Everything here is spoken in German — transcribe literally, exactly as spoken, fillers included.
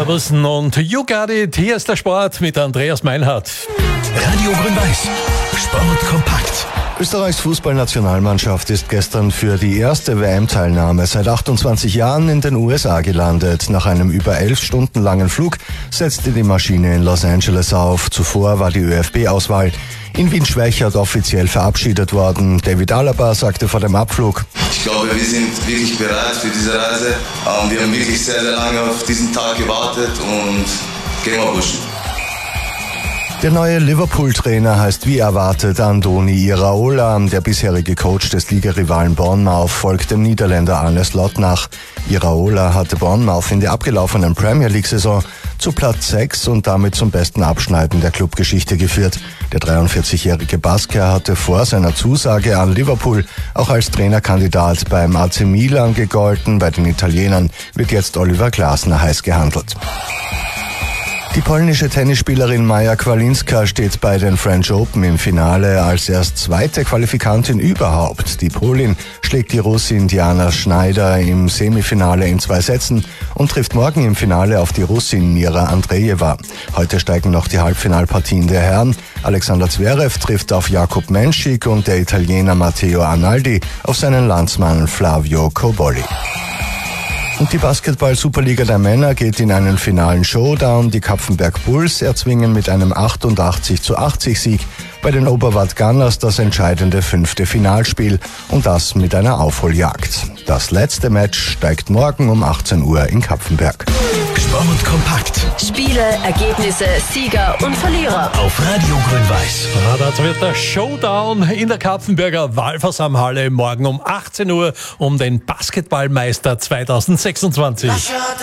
Servusen und You Got It. Hier ist der Sport mit Andreas Meinhardt. Radio Grün-Weiß. Sport kompakt. Österreichs Fußballnationalmannschaft ist gestern für die erste W M-Teilnahme seit achtundzwanzig Jahren in den U S A gelandet. Nach einem über elf Stunden langen Flug setzte die Maschine in Los Angeles auf. Zuvor war die Ö F B-Auswahl in Wien-Schwächert offiziell verabschiedet worden. David Alaba sagte vor dem Abflug: Ich glaube, wir sind wirklich bereit für diese Reise. Wir haben wirklich sehr, sehr lange auf diesen Tag gewartet und gehen wir pushen. Der neue Liverpool-Trainer heißt wie erwartet Andoni Iraola. Der bisherige Coach des Ligarivalen Bournemouth folgt dem Niederländer Arne Slot nach. Iraola hatte Bournemouth in der abgelaufenen Premier League-Saison zu Platz sechs und damit zum besten Abschneiden der Clubgeschichte geführt. Der dreiundvierzigjährige Basker hatte vor seiner Zusage an Liverpool auch als Trainerkandidat beim A C Milan gegolten. Bei den Italienern wird jetzt Oliver Glasner heiß gehandelt. Die polnische Tennisspielerin Maja Kwalinska steht bei den French Open im Finale als erst zweite Qualifikantin überhaupt. Die Polin schlägt die Russin Diana Schneider im Semifinale in zwei Sätzen und trifft morgen im Finale auf die Russin Mira Andreeva. Heute steigen noch die Halbfinalpartien der Herren. Alexander Zverev trifft auf Jakub Menschik und der Italiener Matteo Arnaldi auf seinen Landsmann Flavio Cobolli. Und die Basketball-Superliga der Männer geht in einen finalen Showdown. Die Kapfenberg Bulls erzwingen mit einem achtundachtzig zu achtzig Sieg bei den Oberwart Gunners das entscheidende fünfte Finalspiel und das mit einer Aufholjagd. Das letzte Match steigt morgen um achtzehn Uhr in Kapfenberg. Sport kompakt. Spiele, Ergebnisse, Sieger und Verlierer. Auf Radio Grün-Weiß. Ja, das wird der Showdown in der Kapfenberger Wallfahrtsamhalle morgen um achtzehn Uhr um den Basketballmeister zweitausendsechsundzwanzig.